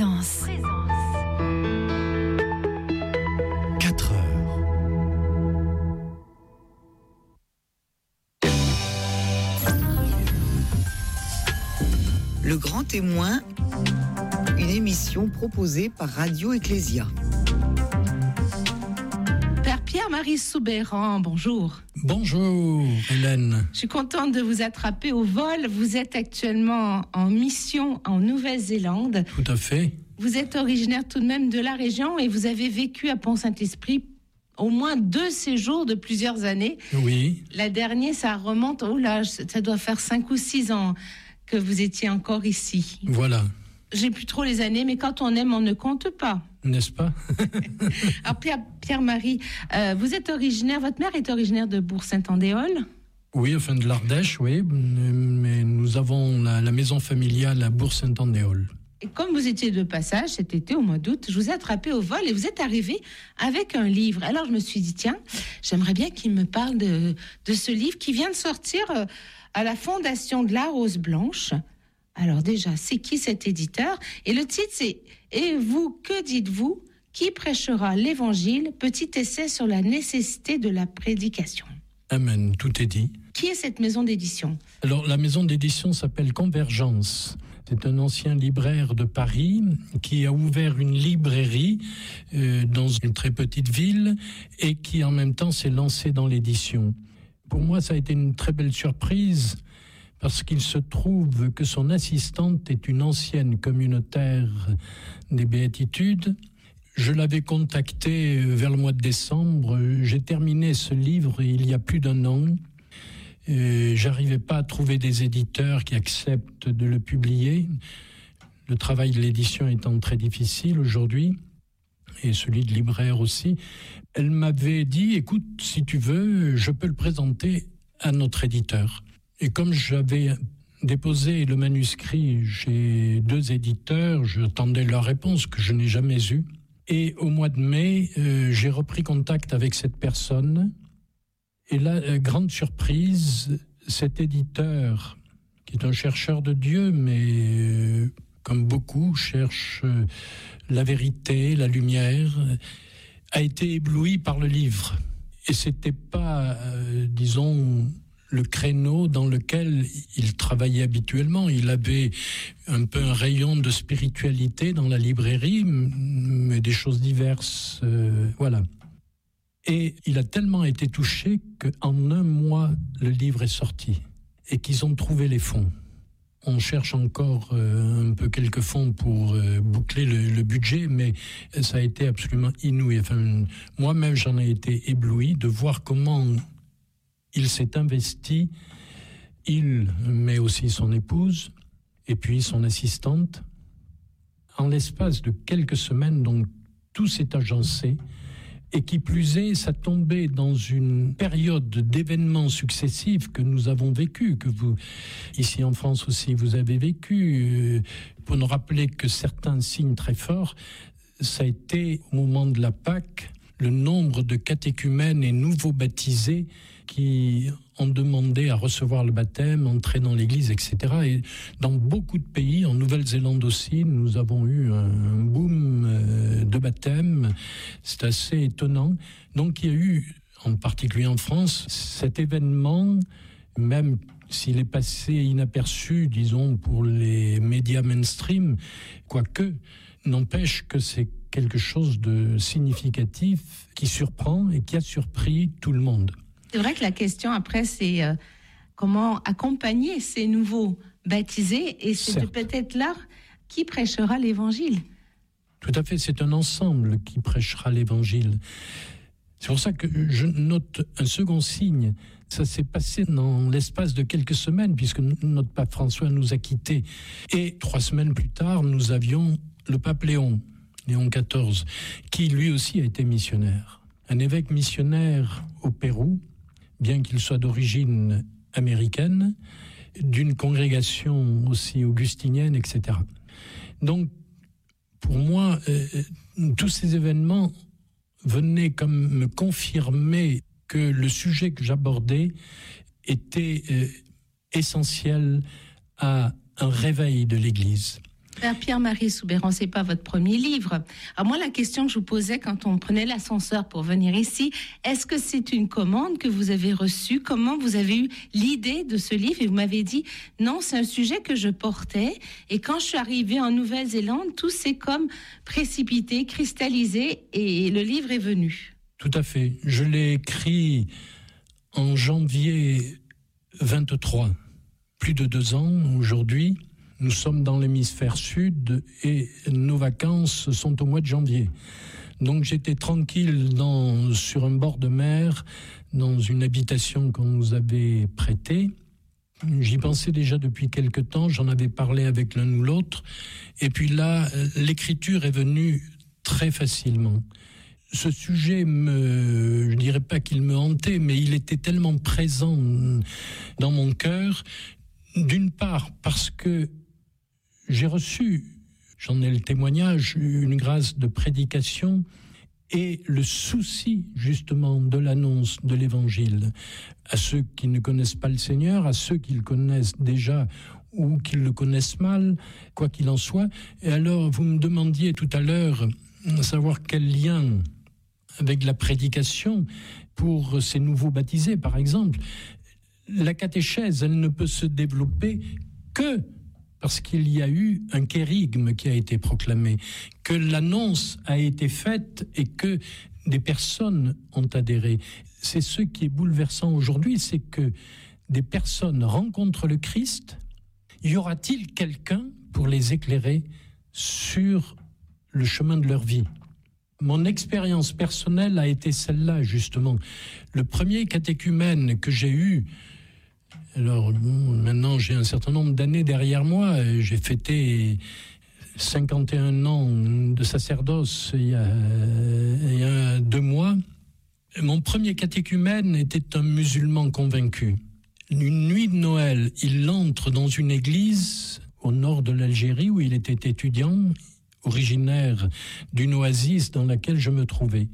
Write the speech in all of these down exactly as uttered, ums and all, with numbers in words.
Présence. quatre heures. Le Grand Témoin, une émission proposée par Radio Ecclésia. Père Pierre-Marie Soubeyran, bonjour. Bonjour Hélène. Je suis contente de vous attraper au vol. Vous êtes actuellement en mission en Nouvelle-Zélande. Tout à fait. Vous êtes originaire tout de même de la région et vous avez vécu à Pont-Saint-Esprit au moins deux séjours de plusieurs années. Oui. La dernière, ça remonte, oh là, ça doit faire cinq ou six ans que vous étiez encore ici. Voilà. J'ai plus trop les années, mais quand on aime, on ne compte pas. N'est-ce pas? Alors Pierre, Pierre-Marie, euh, vous êtes originaire, votre mère est originaire de Bourg-Saint-Andéol? Oui, enfin de l'Ardèche, oui, mais nous avons la, la maison familiale à Bourg-Saint-Andéol. Et comme vous étiez de passage cet été, au mois d'août, je vous ai attrapé au vol et vous êtes arrivé avec un livre. Alors je me suis dit, tiens, j'aimerais bien qu'il me parle de, de ce livre qui vient de sortir euh, à la Fondation de la Rose Blanche. Alors déjà, c'est qui cet éditeur? Et le titre, c'est « Et vous, que dites-vous? Qui prêchera l'Évangile? Petit essai sur la nécessité de la prédication. » Amen, tout est dit. Qui est cette maison d'édition? Alors, la maison d'édition s'appelle Convergence. C'est un ancien libraire de Paris qui a ouvert une librairie euh, dans une très petite ville et qui, en même temps, s'est lancé dans l'édition. Pour moi, ça a été une très belle surprise parce qu'il se trouve que son assistante est une ancienne communautaire des Béatitudes. Je l'avais contactée vers le mois de décembre. J'ai terminé ce livre il y a plus d'un an. Et j'arrivais pas à trouver des éditeurs qui acceptent de le publier. Le travail de l'édition étant très difficile aujourd'hui, et celui de libraire aussi. Elle m'avait dit, écoute, si tu veux, je peux le présenter à notre éditeur. Et comme j'avais déposé le manuscrit chez deux éditeurs, j'attendais leur réponse que je n'ai jamais eue. Et au mois de mai, euh, j'ai repris contact avec cette personne. Et là, euh, grande surprise, cet éditeur, qui est un chercheur de Dieu, mais euh, comme beaucoup, cherche euh, la vérité, la lumière, euh, a été ébloui par le livre. Et c'était pas, euh, disons, le créneau dans lequel il travaillait habituellement. Il avait un peu un rayon de spiritualité dans la librairie, mais des choses diverses, euh, voilà. Et il a tellement été touché qu'en un mois, le livre est sorti et qu'ils ont trouvé les fonds. On cherche encore euh, un peu quelques fonds pour euh, boucler le, le budget, mais ça a été absolument inouï. Enfin, moi-même, j'en ai été ébloui de voir comment il s'est investi, il, mais aussi son épouse, et puis son assistante. En l'espace de quelques semaines, donc, tout s'est agencé. Et qui plus est, ça tombait dans une période d'événements successifs que nous avons vécu, que vous, ici en France aussi, vous avez vécu. Pour nous rappeler que certains signes très forts, ça a été au moment de la Pâque, le nombre de catéchumènes et nouveaux baptisés qui ont demandé à recevoir le baptême, entrer dans l'église, et cetera. Et dans beaucoup de pays, en Nouvelle-Zélande aussi, nous avons eu un boom de baptême. C'est assez étonnant. Donc il y a eu, en particulier en France, cet événement, même s'il est passé inaperçu, disons, pour les médias mainstream, quoique, n'empêche que c'est quelque chose de significatif qui surprend et qui a surpris tout le monde. C'est vrai que la question après, c'est euh, comment accompagner ces nouveaux baptisés, et c'est peut-être là qui prêchera l'évangile. Tout à fait, c'est un ensemble qui prêchera l'évangile. C'est pour ça que je note un second signe. Ça s'est passé dans l'espace de quelques semaines, puisque notre pape François nous a quittés. Et trois semaines plus tard, nous avions le pape Léon, Léon quatorze, qui lui aussi a été missionnaire. Un évêque missionnaire au Pérou, bien qu'il soit d'origine américaine, d'une congrégation aussi augustinienne, et cetera. Donc, pour moi, euh, tous ces événements venaient comme me confirmer que le sujet que j'abordais était euh, essentiel à un réveil de l'Église. Père Pierre-Marie Soubeyran, c'est pas votre premier livre. Alors moi, la question que je vous posais quand on prenait l'ascenseur pour venir ici, est-ce que c'est une commande que vous avez reçue? Comment vous avez eu l'idée de ce livre? Et vous m'avez dit, non, c'est un sujet que je portais. Et quand je suis arrivée en Nouvelle-Zélande, tout s'est comme précipité, cristallisé, et le livre est venu. Tout à fait. Je l'ai écrit en janvier vingt-trois, plus de deux ans aujourd'hui. Nous sommes dans l'hémisphère sud et nos vacances sont au mois de janvier. Donc j'étais tranquille dans, sur un bord de mer, dans une habitation qu'on nous avait prêtée. J'y pensais déjà depuis quelque temps, j'en avais parlé avec l'un ou l'autre. Et puis là, l'écriture est venue très facilement. Ce sujet, me, je ne dirais pas qu'il me hantait, mais il était tellement présent dans mon cœur. D'une part, parce que j'ai reçu, j'en ai le témoignage, une grâce de prédication et le souci justement de l'annonce de l'Évangile à ceux qui ne connaissent pas le Seigneur, à ceux qui le connaissent déjà ou qui le connaissent mal, quoi qu'il en soit. Et alors, vous me demandiez tout à l'heure savoir quel lien avec la prédication pour ces nouveaux baptisés, par exemple. La catéchèse, elle ne peut se développer que parce qu'il y a eu un kérigme qui a été proclamé, que l'annonce a été faite et que des personnes ont adhéré. C'est ce qui est bouleversant aujourd'hui, c'est que des personnes rencontrent le Christ. Y aura-t-il quelqu'un pour les éclairer sur le chemin de leur vie? Mon expérience personnelle a été celle-là, justement. Le premier catéchumène que j'ai eu, alors bon, maintenant j'ai un certain nombre d'années derrière moi, j'ai fêté cinquante et un ans de sacerdoce il y a, il y a deux mois. Mon premier catéchumène était un musulman convaincu. Une nuit de Noël, il entre dans une église au nord de l'Algérie où il était étudiant, originaire d'une oasis dans laquelle je me trouvais.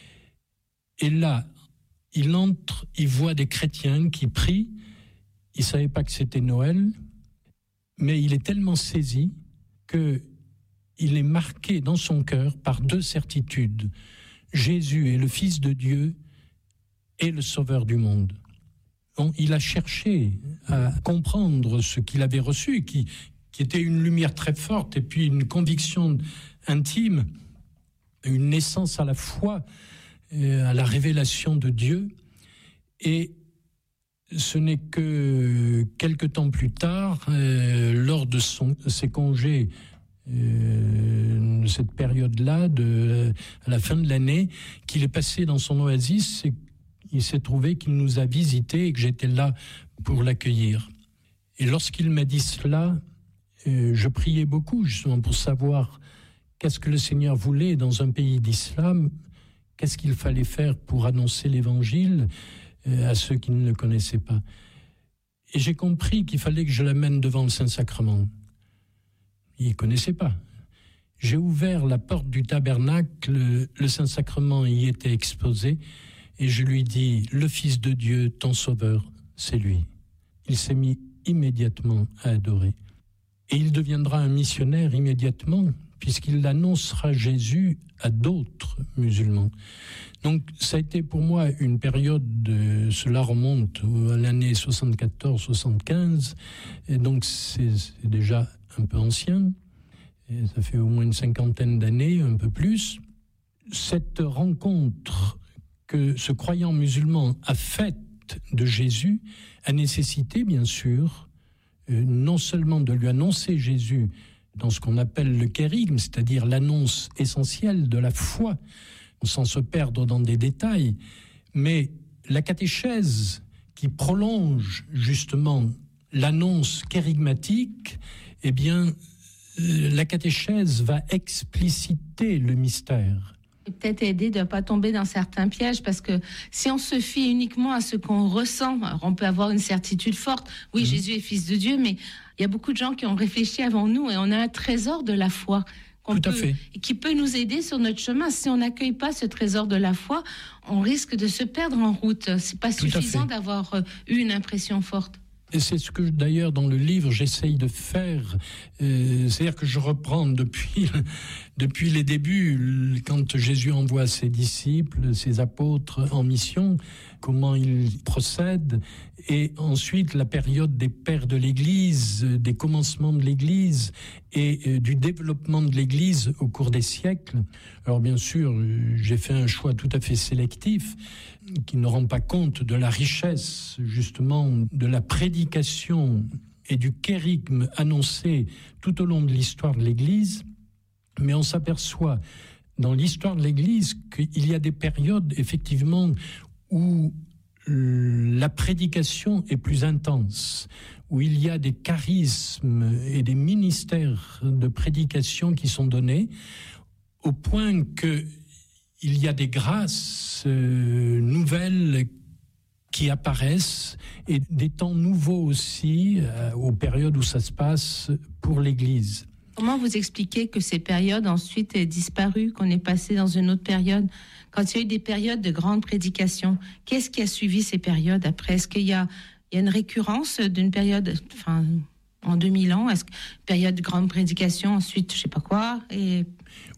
Et là, il entre, il voit des chrétiens qui prient. Il ne savait pas que c'était Noël, mais il est tellement saisi qu'il est marqué dans son cœur par deux certitudes. Jésus est le Fils de Dieu et le Sauveur du monde. Donc, il a cherché à comprendre ce qu'il avait reçu, qui, qui était une lumière très forte et puis une conviction intime, une naissance à la foi, à la révélation de Dieu. Et ce n'est que quelque temps plus tard, euh, lors de son, ses congés, euh, de cette période-là, de, à la fin de l'année, qu'il est passé dans son oasis et il s'est trouvé qu'il nous a visités et que j'étais là pour l'accueillir. Et lorsqu'il m'a dit cela, euh, je priais beaucoup justement pour savoir qu'est-ce que le Seigneur voulait dans un pays d'islam, qu'est-ce qu'il fallait faire pour annoncer l'Évangile à ceux qui ne le connaissaient pas. Et j'ai compris qu'il fallait que je l'amène devant le Saint-Sacrement. Il ne connaissait pas. J'ai ouvert la porte du tabernacle, le, le Saint-Sacrement y était exposé, et je lui dis, le Fils de Dieu, ton Sauveur, c'est lui. Il s'est mis immédiatement à adorer. Et il deviendra un missionnaire immédiatement, puisqu'il annoncera Jésus à d'autres musulmans. Donc ça a été pour moi une période, de, cela remonte à l'année soixante-quatorze soixante-quinze, et donc c'est, c'est déjà un peu ancien, et ça fait au moins une cinquantaine d'années, un peu plus. Cette rencontre que ce croyant musulman a faite de Jésus a nécessité, bien sûr, euh, non seulement de lui annoncer Jésus dans ce qu'on appelle le kérigme, c'est-à-dire l'annonce essentielle de la foi, sans se perdre dans des détails, mais la catéchèse qui prolonge justement l'annonce kérigmatique, eh bien, la catéchèse va expliciter le mystère. Et peut-être aider de ne pas tomber dans certains pièges, parce que si on se fie uniquement à ce qu'on ressent, alors on peut avoir une certitude forte, oui, mmh. Jésus est Fils de Dieu, mais il y a beaucoup de gens qui ont réfléchi avant nous, et on a un trésor de la foi qu'on Tout à peut, fait. qui peut nous aider sur notre chemin. Si on n'accueille pas ce trésor de la foi, on risque de se perdre en route. C'est pas Tout suffisant d'avoir eu une impression forte. Et c'est ce que d'ailleurs dans le livre j'essaye de faire, euh, c'est-à-dire que je reprends depuis, depuis les débuts, quand Jésus envoie ses disciples, ses apôtres en mission, comment ils procèdent, et ensuite la période des pères de l'Église, des commencements de l'Église et euh, du développement de l'Église au cours des siècles. Alors bien sûr, j'ai fait un choix tout à fait sélectif, qui ne rend pas compte de la richesse, justement, de la prédication et du kérigme annoncé tout au long de l'histoire de l'Église. Mais on s'aperçoit dans l'histoire de l'Église qu'il y a des périodes, effectivement, où la prédication est plus intense, où il y a des charismes et des ministères de prédication qui sont donnés, au point que il y a des grâces euh, nouvelles qui apparaissent et des temps nouveaux aussi euh, aux périodes où ça se passe pour l'Église. Comment vous expliquez que ces périodes ensuite aient disparu, qu'on est passé dans une autre période? Quand il y a eu des périodes de grande prédication, qu'est-ce qui a suivi ces périodes après? Est-ce qu'il y a, il y a une récurrence d'une période, enfin, en deux mille ans? Est-ce que période de grande prédication, ensuite, je sais pas quoi et...